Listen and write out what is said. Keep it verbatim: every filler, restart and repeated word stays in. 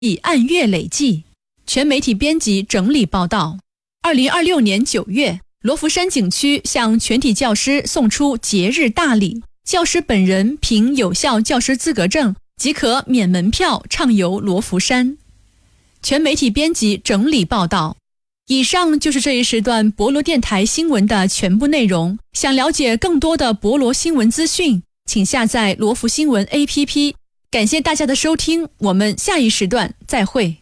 已按月累计。全媒体编辑整理报道。二零二六年九月，罗浮山景区向全体教师送出节日大礼，教师本人凭有效教师资格证即可免门票畅游罗浮山。全媒体编辑整理报道。以上就是这一时段博罗电台新闻的全部内容。想了解更多的博罗新闻资讯，请下载罗浮新闻 A P P。感谢大家的收听，我们下一时段再会。